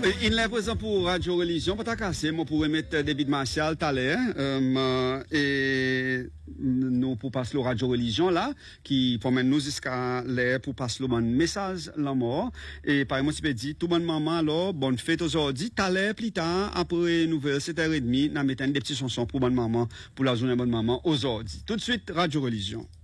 Il est présent pour Radio Religion, pas casser, moi pour mettre David Martial tout à l'heure, et nous pour passer le Radio Religion là, qui promène nous jusqu'à l'air pour passer le bon message la mort, et par exemple, tu peux dire, tout bon moment alors, bonne fête aujourd'hui, tout à l'heure plus tard, après nouvelle 7h30, nous mettons des petits chansons pour bonne maman, pour la journée bonne maman aujourd'hui. Tout de suite, Radio Religion.